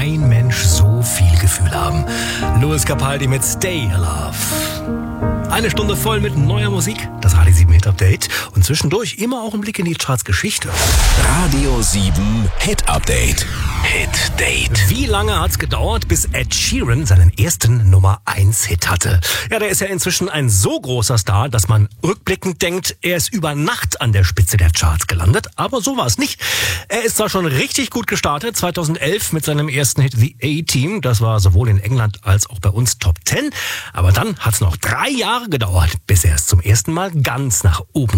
ein Mensch so viel Gefühl haben. Louis Capaldi mit Stay Alive. Eine Stunde voll mit neuer Musik, das Radio 7 Hit Update und zwischendurch immer auch ein Blick in die Charts Geschichte. Radio 7 Hit Update. Hit Date. Wie lange hat's gedauert, bis Ed Sheeran seinen ersten Nummer 1 Hit hatte? Ja, der ist ja inzwischen ein so großer Star, dass man rückblickend denkt, er ist über Nacht an der Spitze der Charts gelandet, aber so war es nicht. Er ist zwar schon richtig gut gestartet, 2011 mit seinem ersten Hit The A-Team, das war sowohl in England als auch bei uns Top 10, aber dann hat's noch 3 Jahre gedauert, bis er es zum ersten Mal ganz nach oben